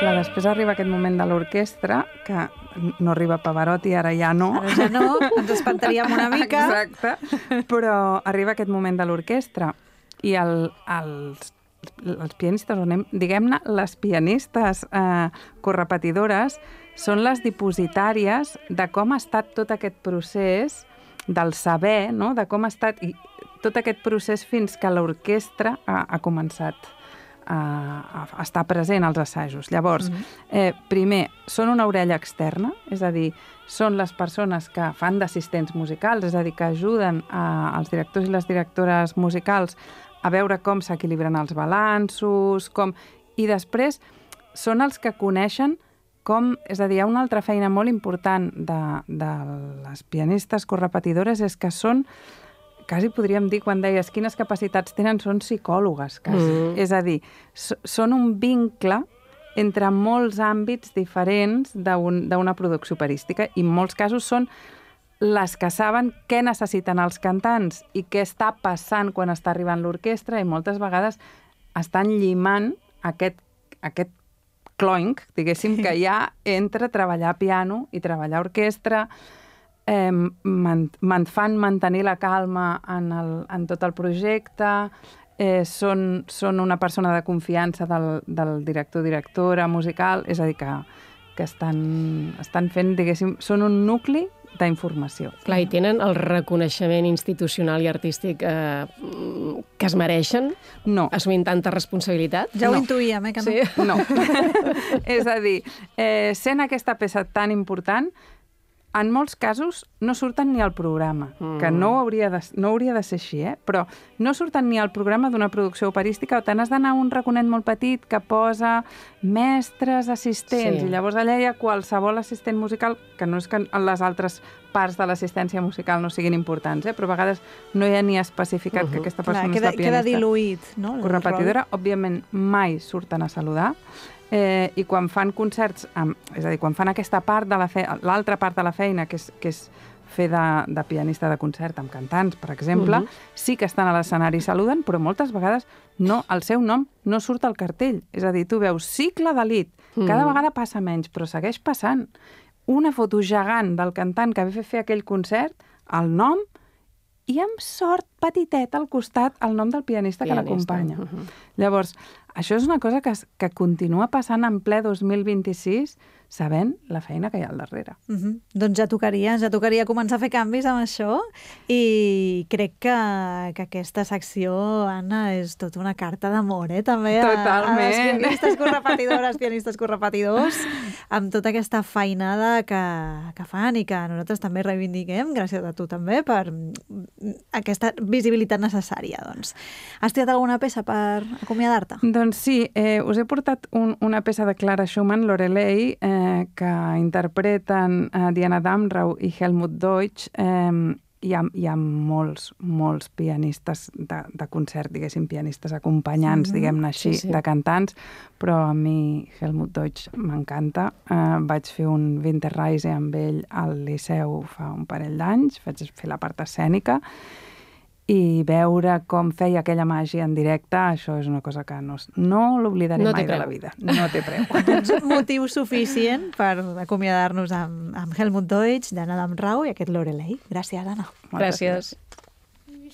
clar, després arriba aquest moment de l'orquestra, que no arriba Pavarotti, ara ja no. Ara ja no, ens espantaríem una mica. Exacte, però arriba aquest moment de l'orquestra i els pianistes, diguem-ne, les pianistes correpetidores són les dipositàries de com ha estat tot aquest procés del saber, no? De com ha estat tot aquest procés fins que l'orquestra ha començat a estar present als assajos. Llavors, primer, són una orella externa, és a dir, són les persones que fan d'assistents musicals, és a dir, que ajuden als directors i les directores musicals a veure com s'equilibren els balanços, i després són els que coneixen és a dir, hi ha una altra feina molt important de les pianistes correpetidores, és que són, quasi podríem dir, quan deies quines capacitats tenen, són psicòlogues, quasi. És a dir, són un vincle entre molts àmbits diferents d'una producció operística i en molts casos són les que saben què necessiten els cantants i què està passant quan està arribant l'orquestra i moltes vegades estan llimant aquest cloing, diguéssim, que hi ha entre treballar piano i treballar orquestra, fan mantenir la calma en tot el projecte, són una persona de confiança del director o directora musical, és a dir, que estan fent, diguéssim, són un nucli d'informació. Clar, i tenen el reconeixement institucional i artístic que es mereixen? No. Assumint tanta responsabilitat? Ja ho intuïem, que no? Sí? No. És a dir, sent aquesta peça tan important, en molts casos no surten ni al programa, que no hauria de ser així, però no surten ni al programa d'una producció operística, o te n'has d'anar a un raconet molt petit que posa mestres assistents, i llavors allà hi ha qualsevol assistent musical, que no és que les altres parts de l'assistència musical no siguin importants, però a vegades no hi ha ni especificat que aquesta persona és la pianista. Queda diluït, no? Correpetidora, òbviament, mai surten a saludar, i quan fan concerts, és a dir, quan fan aquesta part de l'altra part de la feina, que és fer de pianista de concert amb cantants, per exemple, sí que estan a l'escenari i saluden, però moltes vegades el seu nom no surt al cartell. És a dir, tu veus cicle d'elit, cada vegada passa menys, però segueix passant. Una foto gegant del cantant que ve a fer aquell concert, el nom, i amb sort petitet al costat el nom del pianista que l'acompanya. Llavors, això és una cosa que continua passant en ple 2026, sabent la feina que hi ha al darrere. Doncs ja tocaria començar a fer canvis amb això, i crec que aquesta secció, Anna, és tota una carta d'amor, també, a les pianistes correpetidores, pianistes correpetidors, amb tota aquesta feinada que fan i que nosaltres també reivindiquem, gràcies a tu també, per aquesta visibilitat necessària. Has triat alguna peça per acomiadar-te? Doncs sí, us he portat una peça de Clara Schumann, Lorelei, que interpreten Diana Damrau i Helmut Deutsch. Hi ha molts pianistes de concert, diguéssim, pianistes acompanyants, diguem-ne així, de cantants, però a mi Helmut Deutsch m'encanta. Vaig fer un Winterreise amb ell al Liceu fa un parell d'anys, vaig fer la part escènica, i veure com feia aquella màgia en directe, això és una cosa que no l'oblidaré mai de la vida. No té preu. Doncs motiu suficient per acomiadar-nos amb Helmut Deutsch, Diana Damrau i aquest Lorelei. Gràcies, Anna. Gràcies.